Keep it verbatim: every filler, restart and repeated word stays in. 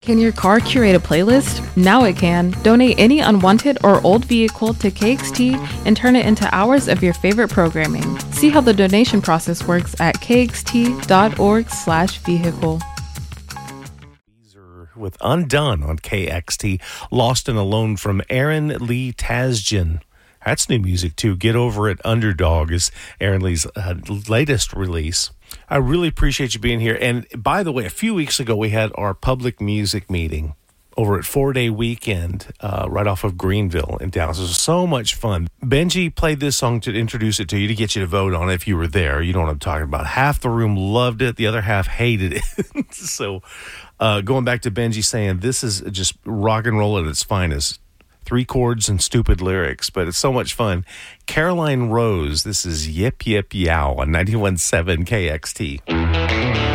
Can your car curate a playlist? Now it can. Donate any unwanted or old vehicle to K X T and turn it into hours of your favorite programming. See how the donation process works at kxt.org slash vehicle. With Undone on K X T. Lost and Alone from Aaron Lee Tasjan. That's new music too. Get Over It, Underdog is Aaron Lee's uh, latest release. I really appreciate you being here. And by the way, a few weeks ago, we had our public music meeting over at Four Day Weekend uh, right off of Greenville in Dallas. It was so much fun. Benji played this song to introduce it to you, to get you to vote on it if you were there. You know what I'm talking about. Half the room loved it. The other half hated it. so uh, going back to Benji saying this is just rock and roll at its finest. Three chords and stupid lyrics, but it's so much fun. Caroline Rose, this is Yip Yip Yow on ninety-one point seven K X T.